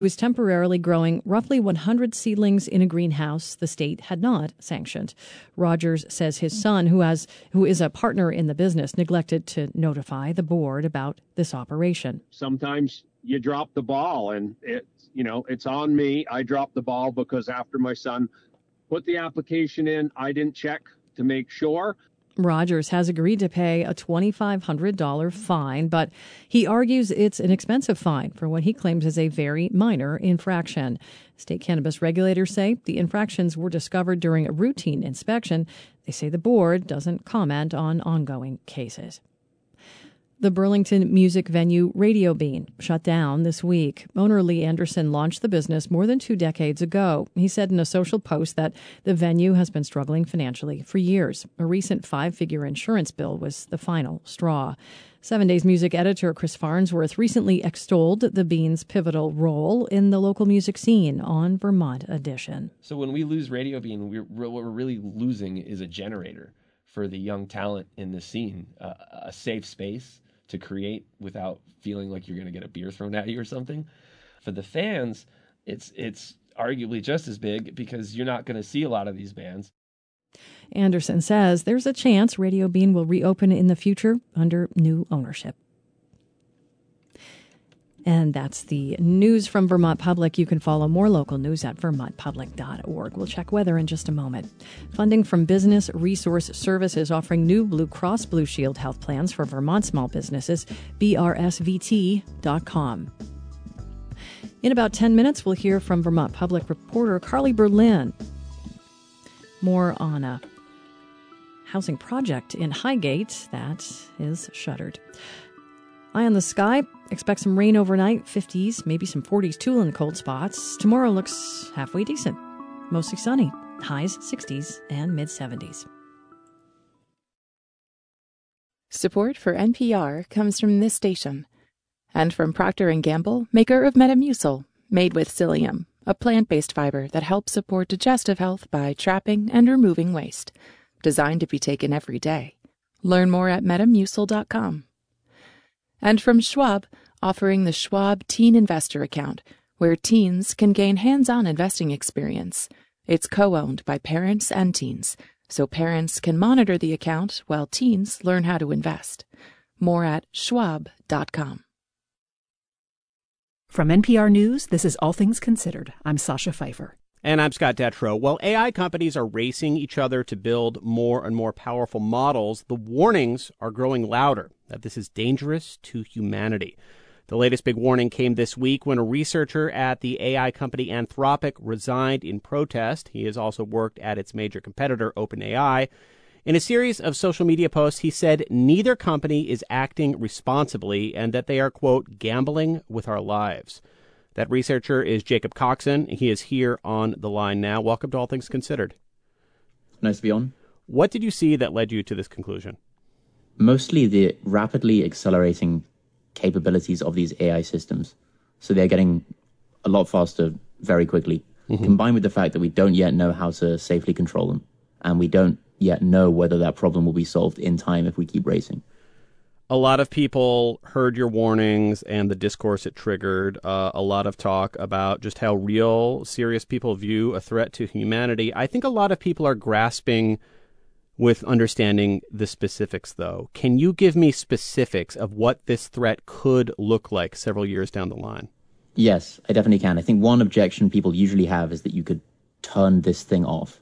was temporarily growing roughly 100 seedlings in a greenhouse the state had not sanctioned. Rogers says his son, who is a partner in the business, neglected to notify the board about this operation. Sometimes you drop the ball, and it's on me. I dropped the ball because after my son put the application in, I didn't check to make sure. Rogers has agreed to pay a $2,500 fine, but he argues it's an expensive fine for what he claims is a very minor infraction. State cannabis regulators say the infractions were discovered during a routine inspection. They say the board doesn't comment on ongoing cases. The Burlington music venue Radio Bean shut down this week. Owner Lee Anderson launched the business more than 2 decades ago. He said in a social post that the venue has been struggling financially for years. A recent 5-figure insurance bill was the final straw. 7 Days music editor Chris Farnsworth recently extolled the Bean's pivotal role in the local music scene on Vermont Edition. So when we lose Radio Bean, what we're really losing is a generator for the young talent in the scene, a safe space to create without feeling like you're going to get a beer thrown at you or something. For the fans, it's arguably just as big because you're not going to see a lot of these bands. Anderson says there's a chance Radio Bean will reopen in the future under new ownership. And that's the news from Vermont Public. You can follow more local news at vermontpublic.org. We'll check weather in just a moment. Funding from Business Resource Services offering new Blue Cross Blue Shield health plans for Vermont small businesses, brsvt.com. In about 10 minutes, we'll hear from Vermont Public reporter Carly Berlin. More on a housing project in Highgate that is shuttered. Eye on the sky. Expect some rain overnight, 50s, maybe some 40s too in cold spots. Tomorrow looks halfway decent. Mostly sunny. Highs 60s and mid-70s. Support for NPR comes from this station and from Procter & Gamble, maker of Metamucil, made with psyllium, a plant-based fiber that helps support digestive health by trapping and removing waste. Designed to be taken every day. Learn more at metamucil.com. And from Schwab, offering the Schwab Teen Investor Account, where teens can gain hands-on investing experience. It's co-owned by parents and teens, so parents can monitor the account while teens learn how to invest. More at schwab.com. From NPR News, this is All Things Considered. I'm Sasha Pfeiffer. And I'm Scott Detrow. While AI companies are racing each other to build more and more powerful models, the warnings are growing louder that this is dangerous to humanity. The latest big warning came this week when a researcher at the AI company Anthropic resigned in protest. He has also worked at its major competitor, OpenAI. In a series of social media posts, he said neither company is acting responsibly and that they are, quote, gambling with our lives. That researcher is Jacob Coxon. He is here on the line now. Welcome to All Things Considered. Nice to be on. What did you see that led you to this conclusion? Mostly the rapidly accelerating capabilities of these AI systems. So they're getting a lot faster very quickly, combined with the fact that we don't yet know how to safely control them. And we don't yet know whether that problem will be solved in time if we keep racing. A lot of people heard your warnings and the discourse it triggered. A lot of talk about just how real, serious people view a threat to humanity. I think a lot of people are grasping with understanding the specifics, though. Can you give me specifics of what this threat could look like several years down the line? Yes, I definitely can. I think one objection people usually have is that you could turn this thing off.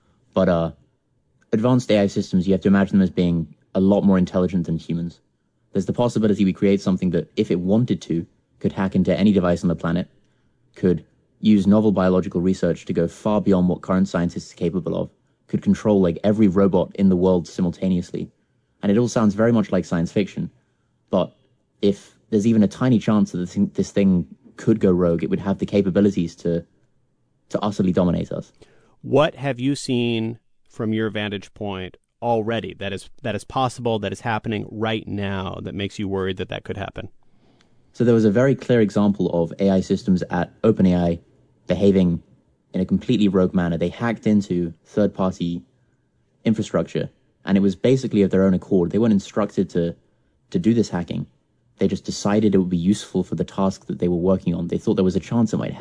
But advanced AI systems, you have to imagine them as being a lot more intelligent than humans. There's the possibility we create something that, if it wanted to, could hack into any device on the planet, could use novel biological research to go far beyond what current scientists are capable of, could control like every robot in the world simultaneously. And it all sounds very much like science fiction. But if there's even a tiny chance that this thing could go rogue, it would have the capabilities to utterly dominate us. What have you seen from your vantage point already that is possible, that is happening right now, that makes you worried that that could happen? So there was a very clear example of AI systems at OpenAI behaving in a completely rogue manner. They hacked into third-party infrastructure, and it was basically of their own accord. They weren't instructed to do this hacking. They just decided it would be useful for the task that they were working on. They thought there was a chance it might